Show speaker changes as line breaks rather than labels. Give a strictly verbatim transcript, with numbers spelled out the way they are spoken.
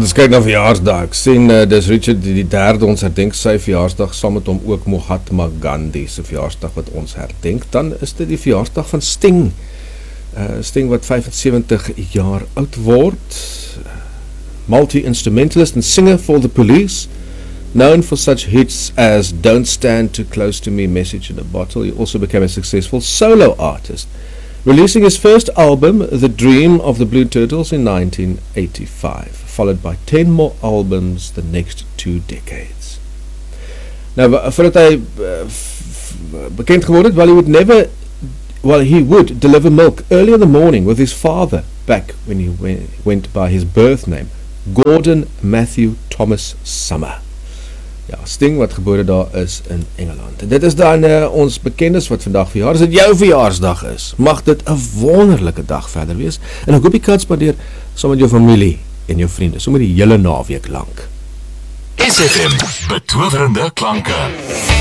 ons kyk na verjaarsdag. Ek sien, uh, dis Richard die derde, ons herdenk sy verjaarsdag, saam met hom ook Mahatma Gandhi se verjaarsdag wat ons herdenk. Dan is dit die verjaarsdag van Sting. Uh, Sting wat vyfensewentig jaar oud word. Multi-instrumentalist and singer for the Police. Known for such hits as Don't Stand Too Close to Me, Message in a Bottle. He also became a successful solo artist, releasing his first album, The Dream of the Blue Turtles, in nineteen eighty-five, followed by ten more albums the next two decades. Now, voordat hy uh, bekend geworden, well, he would never, well, he would deliver milk early in the morning with his father, back when he went, went by his birth name, Gordon Matthew Thomas Summer. Ja, Sting wat gebore daar is in Engeland. En dit is dan uh, ons bekendes wat vandag verjaar. As dit jou verjaarsdag is, mag dit 'n wonderlike dag verder wees. En ek hoop jy kan spandeer saam met jou familie en jou vriende, sommer die hele naweek lank.
S F M, betowerende klanke.